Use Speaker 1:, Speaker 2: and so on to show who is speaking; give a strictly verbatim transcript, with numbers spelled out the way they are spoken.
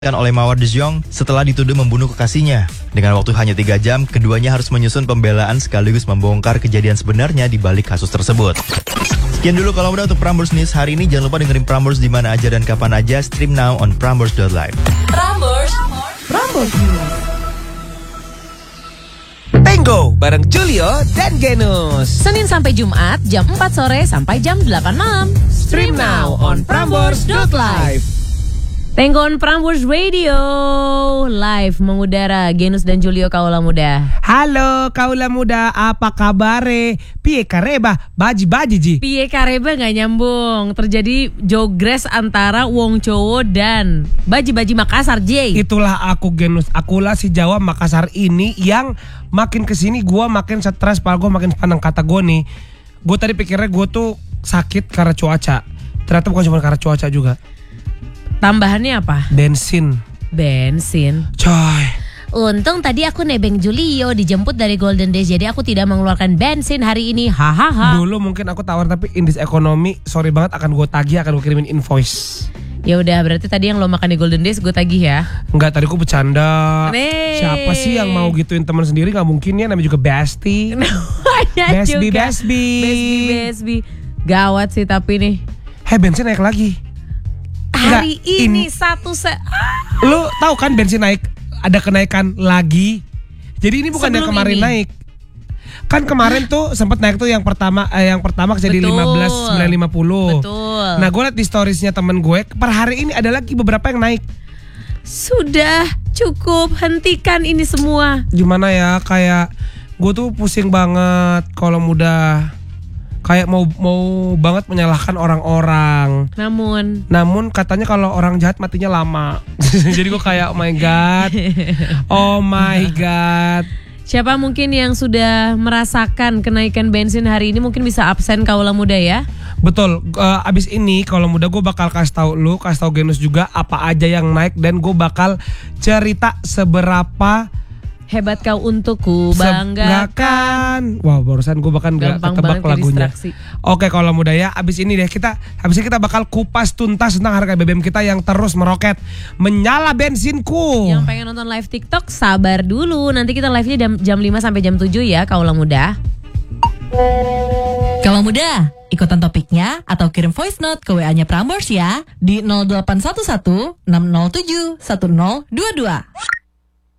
Speaker 1: oleh Mawar De Jong setelah dituduh membunuh kekasihnya. Dengan waktu hanya tiga jam, keduanya harus menyusun pembelaan sekaligus membongkar kejadian sebenarnya di balik kasus tersebut. Sekian dulu kalau mudah untuk Prambors News hari ini. Jangan lupa dengerin Prambors di mana aja dan kapan aja. Stream now on prambors dot live.
Speaker 2: Prambors, Prambors News.
Speaker 3: Tango bareng Julio dan Genus.
Speaker 2: Senin sampai Jumat jam empat sore sampai jam delapan malam.
Speaker 3: Stream now on prambors dot live.
Speaker 2: Tango on Prambors Radio live mengudara Genus dan Julio Kaula Muda.
Speaker 3: Halo Kaula Muda, apa kabare? Piye kareba, baji-baji ji.
Speaker 2: Piye kareba gak nyambung. Terjadi jogres antara wong Cowo dan baji-baji Makassar, J.
Speaker 3: Itulah aku Genus, akulah si Jawa Makassar ini yang makin kesini gue makin stres, pal gue makin pandang kata gue nih. Gue tadi pikirnya gue tuh sakit karena cuaca. Ternyata bukan cuma karena cuaca juga.
Speaker 2: Tambahannya apa?
Speaker 3: Bensin.
Speaker 2: Bensin.
Speaker 3: Coy.
Speaker 2: Untung tadi aku nebeng Julio dijemput dari Golden Days, jadi aku tidak mengeluarkan bensin hari ini. Hahaha.
Speaker 3: Dulu mungkin aku tawar tapi indis ekonomi, sorry banget akan gue tagih, akan gue kirimin invoice.
Speaker 2: Ya udah, berarti tadi yang lo makan di Golden Days gue tagih ya.
Speaker 3: Enggak, tadi gue bercanda.
Speaker 2: Nih.
Speaker 3: Siapa sih yang mau gituin teman sendiri? Gak mungkin ya, namanya juga bestie. Bestie, bestie.
Speaker 2: Bestie, bestie. Gawat sih tapi nih.
Speaker 3: Hei, bensin naik lagi.
Speaker 2: Hari
Speaker 3: Nggak,
Speaker 2: ini
Speaker 3: in,
Speaker 2: satu se
Speaker 3: lu tahu kan bensin naik, ada kenaikan lagi. Jadi ini bukan yang kemarin
Speaker 2: ini.
Speaker 3: naik. Kan kemarin tuh sempat naik tuh yang pertama eh, yang pertama jadi lima belas sembilan lima puluh.
Speaker 2: Betul.
Speaker 3: Nah, gue liat di storiesnya temen gue, per hari ini ada lagi beberapa yang naik.
Speaker 2: Sudah cukup, hentikan ini semua.
Speaker 3: Gimana ya, kayak gue tuh pusing banget kalau mudah. Kayak mau mau banget menyalahkan orang-orang.
Speaker 2: Namun
Speaker 3: Namun katanya kalau orang jahat matinya lama. Jadi gue kayak oh my god. Oh my god.
Speaker 2: siapa mungkin yang sudah merasakan kenaikan bensin hari ini mungkin bisa absen Kaula Muda ya.
Speaker 3: Betul, uh, abis ini kalau muda gue bakal kasih tahu lu, kasih tahu Genus juga apa aja yang naik, dan gue bakal cerita seberapa
Speaker 2: hebat kau untukku banggakan.
Speaker 3: Wah, barusan gue bahkan gak ketebak lagunya. Oke, kalau muda ya, abis ini deh kita, abis ini kita bakal kupas tuntas tentang harga B B M kita yang terus meroket. Menyala bensinku.
Speaker 2: Yang pengen nonton live TikTok sabar dulu, nanti kita live-nya jam, jam lima sampai jam tujuh ya Kaula Muda.
Speaker 4: Kaula Muda, ikutan topiknya atau kirim voice note ke W A-nya Prambors ya di nol delapan satu satu enam nol tujuh satu nol dua dua.